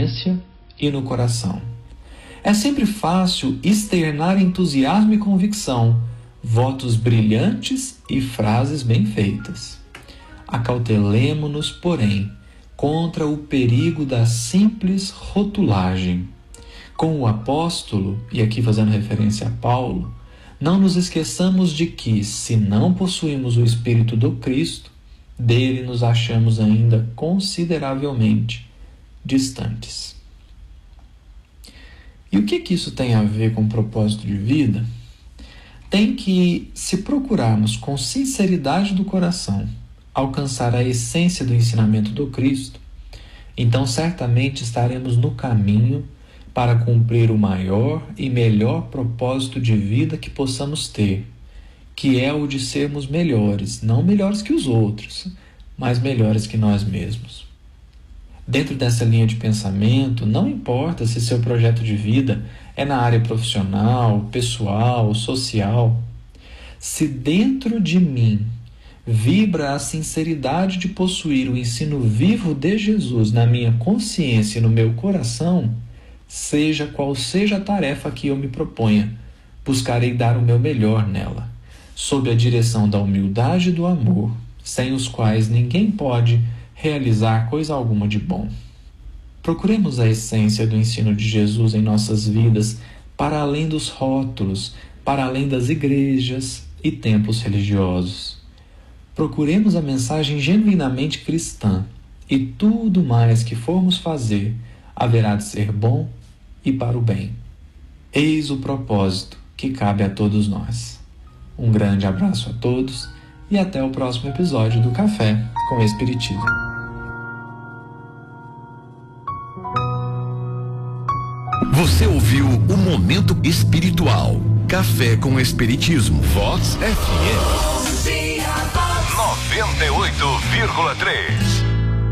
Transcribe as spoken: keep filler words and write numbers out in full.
consciência e no coração. É sempre fácil externar entusiasmo e convicção, votos brilhantes e frases bem feitas. Acautelemo-nos, porém, contra o perigo da simples rotulagem. Com o apóstolo, e aqui fazendo referência a Paulo, não nos esqueçamos de que, se não possuímos o Espírito do Cristo, dele nos achamos ainda consideravelmente distantes. E o que que isso tem a ver com o propósito de vida? Tem que, se procurarmos com sinceridade do coração alcançar a essência do ensinamento do Cristo, então certamente estaremos no caminho para cumprir o maior e melhor propósito de vida que possamos ter, que é o de sermos melhores, não melhores que os outros, mas melhores que nós mesmos. Dentro dessa linha de pensamento, não importa se seu projeto de vida é na área profissional, pessoal, social, se dentro de mim vibra a sinceridade de possuir o ensino vivo de Jesus na minha consciência e no meu coração, seja qual seja a tarefa que eu me proponha, buscarei dar o meu melhor nela, sob a direção da humildade e do amor, sem os quais ninguém pode realizar coisa alguma de bom. Procuremos a essência do ensino de Jesus em nossas vidas para além dos rótulos, para além das igrejas e templos religiosos. Procuremos a mensagem genuinamente cristã e tudo mais que formos fazer haverá de ser bom e para o bem. Eis o propósito que cabe a todos nós. Um grande abraço a todos e até o próximo episódio do Café com Espiritismo. Você ouviu o Momento Espiritual. Café com Espiritismo. Vox F M. noventa e oito vírgula três.